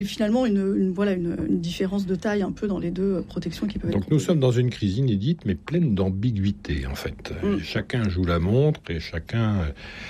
Finalement, une différence de taille un peu dans les deux protections qui peuvent être. Donc nous sommes dans une crise inédite, mais pleine d'ambiguïté, en fait. Chacun joue la montre et chacun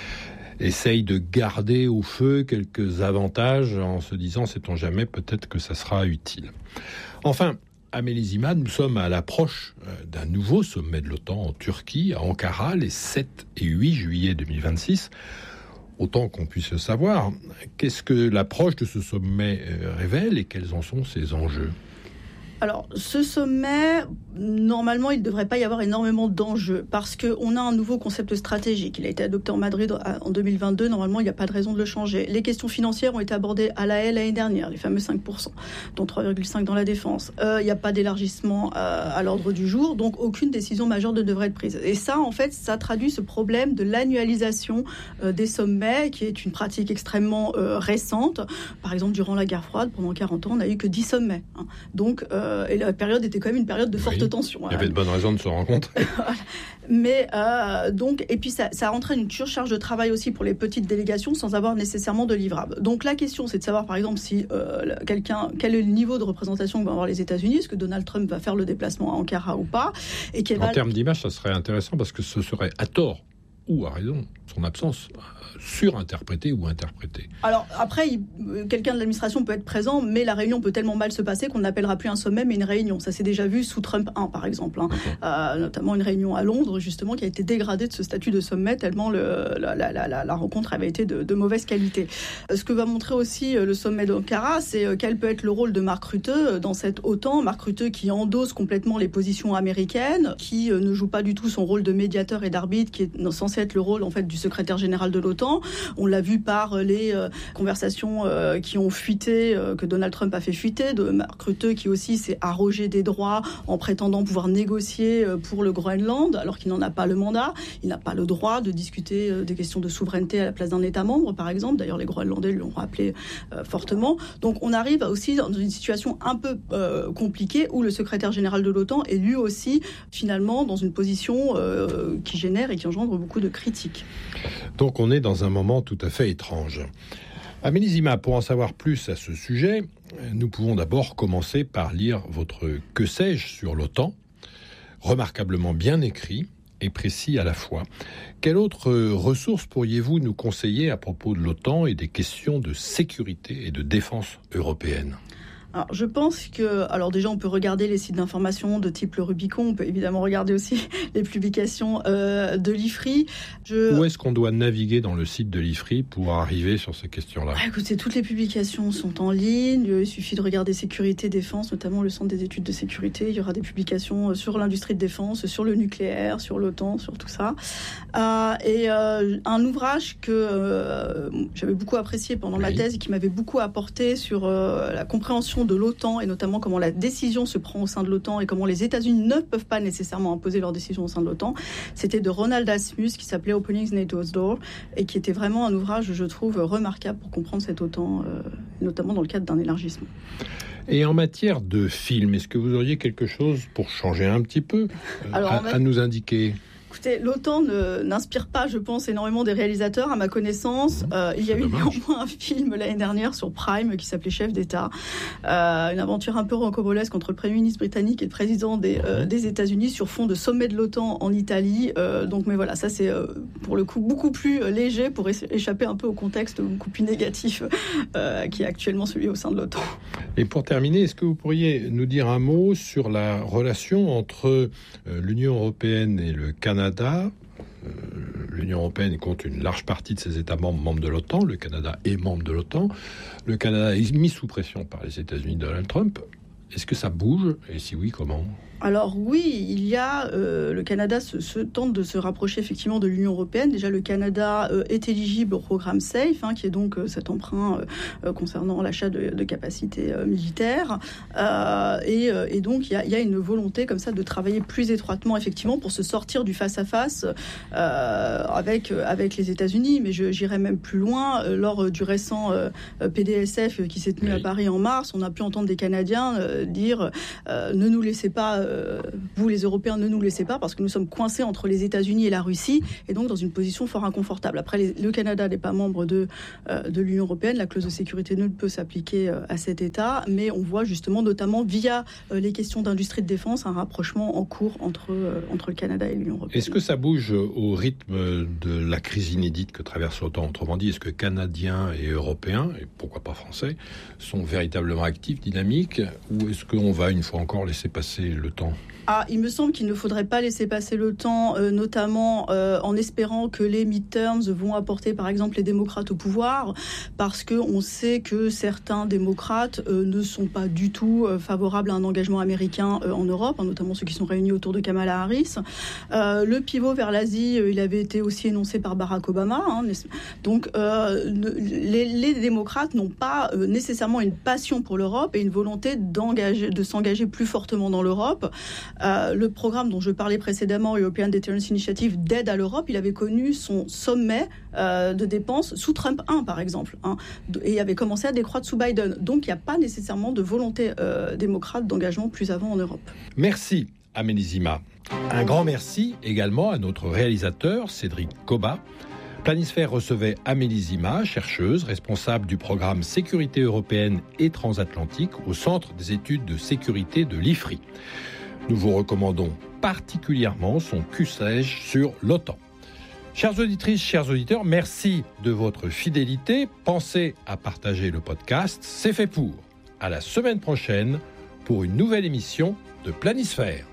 essaye de garder au feu quelques avantages en se disant, sait-on jamais, peut-être que ça sera utile. Enfin, Amélie Zima, nous sommes à l'approche d'un nouveau sommet de l'OTAN en Turquie, à Ankara, les 7 et 8 juillet 2026. Autant qu'on puisse le savoir, qu'est-ce que l'approche de ce sommet révèle et quels en sont ses enjeux ? Alors, ce sommet, normalement, il ne devrait pas y avoir énormément d'enjeux parce qu'on a un nouveau concept stratégique. Il a été adopté en Madrid en 2022. Normalement, il n'y a pas de raison de le changer. Les questions financières ont été abordées à La Haye l'année dernière, les fameux 5%, dont 3,5% dans la défense. Il n'y a pas d'élargissement à l'ordre du jour, donc aucune décision majeure ne devrait être prise. Et ça, en fait, ça traduit ce problème de l'annualisation des sommets, qui est une pratique extrêmement récente. Par exemple, durant la guerre froide, pendant 40 ans, on n'a eu que 10 sommets. Donc, et la période était quand même une période de forte tension. Il y avait de bonnes raisons de se rencontrer. Mais donc, et puis ça entraîne une surcharge de travail aussi pour les petites délégations sans avoir nécessairement de livrable. Donc la question, c'est de savoir par exemple si quel est le niveau de représentation que vont avoir les États-Unis, est-ce que Donald Trump va faire le déplacement à Ankara ou pas, et en termes d'image, ça serait intéressant parce que ce serait à tort ou à raison son absence surinterprétée ou interprétée. Alors après, quelqu'un de l'administration peut être présent, mais la réunion peut tellement mal se passer qu'on n'appellera plus un sommet, mais une réunion. Ça s'est déjà vu sous Trump 1, par exemple. Notamment une réunion à Londres, justement, qui a été dégradée de ce statut de sommet, tellement la rencontre avait été de mauvaise qualité. Ce que va montrer aussi le sommet d'Ankara, c'est quel peut être le rôle de Mark Rutte dans cette OTAN. Mark Rutte qui endosse complètement les positions américaines, qui ne joue pas du tout son rôle de médiateur et d'arbitre, qui est censé être le rôle, en fait, du secrétaire général de l'OTAN. On l'a vu par les conversations qui ont fuité, que Donald Trump a fait fuiter, de Mark Rutte qui aussi s'est arrogé des droits en prétendant pouvoir négocier pour le Groenland, alors qu'il n'en a pas le mandat. Il n'a pas le droit de discuter des questions de souveraineté à la place d'un État membre, par exemple. D'ailleurs, les Groenlandais lui ont rappelé fortement. Donc on arrive aussi dans une situation un peu compliquée où le secrétaire général de l'OTAN est lui aussi finalement dans une position qui génère et qui engendre beaucoup de critiques. Donc on est dans un moment tout à fait étrange. Amélie Zima, pour en savoir plus à ce sujet, nous pouvons d'abord commencer par lire votre « Que sais-je » sur l'OTAN, remarquablement bien écrit et précis à la fois. Quelle autre ressource pourriez-vous nous conseiller à propos de l'OTAN et des questions de sécurité et de défense européenne ? Alors, je pense que, déjà, on peut regarder les sites d'information de type le Rubicon. On peut évidemment regarder aussi les publications de l'IFRI. Où est-ce qu'on doit naviguer dans le site de l'IFRI pour arriver sur ces questions-là ? Écoutez, toutes les publications sont en ligne. Il suffit de regarder sécurité, défense, notamment le Centre des études de sécurité. Il y aura des publications sur l'industrie de défense, sur le nucléaire, sur l'OTAN, sur tout ça. Un ouvrage que j'avais beaucoup apprécié pendant ma thèse et qui m'avait beaucoup apporté sur la compréhension de l'OTAN et notamment comment la décision se prend au sein de l'OTAN et comment les États-Unis ne peuvent pas nécessairement imposer leurs décisions au sein de l'OTAN. C'était de Ronald Asmus qui s'appelait Opening NATO's Door et qui était vraiment un ouvrage, je trouve, remarquable pour comprendre cette OTAN, notamment dans le cadre d'un élargissement. Et en matière de film, est-ce que vous auriez quelque chose pour changer un petit peu à nous indiquer ? Écoutez, l'OTAN n'inspire pas, je pense, énormément des réalisateurs, à ma connaissance. Il y a eu néanmoins un film l'année dernière sur Prime qui s'appelait Chef d'État. Une aventure un peu rocambolesque entre le Premier ministre britannique et le président des États-Unis sur fond de sommet de l'OTAN en Italie. Mais voilà, ça c'est pour le coup beaucoup plus léger pour échapper un peu au contexte beaucoup plus négatif qui est actuellement celui au sein de l'OTAN. Et pour terminer, est-ce que vous pourriez nous dire un mot sur la relation entre l'Union européenne et le Canada ? L'Union européenne compte une large partie de ses États membres de l'OTAN. Le Canada est membre de l'OTAN. Le Canada est mis sous pression par les États-Unis de Donald Trump. Est-ce que ça bouge ? Et si oui, comment ? Alors oui, il y a le Canada se tente de se rapprocher effectivement de l'Union européenne. Déjà, le Canada est éligible au programme SAFE, qui est donc cet emprunt concernant l'achat de capacités militaires. Et donc, il y a une volonté comme ça de travailler plus étroitement effectivement pour se sortir du face-à-face avec les États-Unis. Mais j'irais même plus loin. Lors du récent PDSF qui s'est tenu à Paris en mars, on a pu entendre des Canadiens dire ne nous laissez pas, vous les Européens, ne nous laissez pas, parce que nous sommes coincés entre les États-Unis et la Russie, et donc dans une position fort inconfortable. Après, le Canada n'est pas membre de l'Union européenne, la clause de sécurité ne peut s'appliquer à cet État, mais on voit justement, notamment via les questions d'industrie de défense, un rapprochement en cours entre le Canada et l'Union européenne. Est-ce que ça bouge au rythme de la crise inédite que traverse l'OTAN? Autrement dit, est-ce que Canadiens et Européens, et pourquoi pas Français, sont véritablement actifs, dynamiques, ou est-ce qu'on va une fois encore laisser passer le temps? Il me semble qu'il ne faudrait pas laisser passer le temps, notamment en espérant que les midterms vont apporter, par exemple, les démocrates au pouvoir, parce qu'on sait que certains démocrates ne sont pas du tout favorables à un engagement américain en Europe, notamment ceux qui sont réunis autour de Kamala Harris. Le pivot vers l'Asie, il avait été aussi énoncé par Barack Obama. Donc, les démocrates n'ont pas nécessairement une passion pour l'Europe et une volonté de s'engager plus fortement dans l'Europe. Le programme dont je parlais précédemment, European Deterrence Initiative, d'aide à l'Europe, il avait connu son sommet de dépenses sous Trump 1, par exemple, et avait commencé à décroître sous Biden. Donc, il n'y a pas nécessairement de volonté démocrate d'engagement plus avant en Europe. Merci, Amélie Zima. Un grand merci également à notre réalisateur, Cédric Cobat. Planisphère recevait Amélie Zima, chercheuse, responsable du programme Sécurité européenne et transatlantique au Centre des études de sécurité de l'IFRI. Nous vous recommandons particulièrement son Q-Sage sur l'OTAN. Chères auditrices, chers auditeurs, merci de votre fidélité. Pensez à partager le podcast. C'est fait pour. À la semaine prochaine pour une nouvelle émission de Planisphère.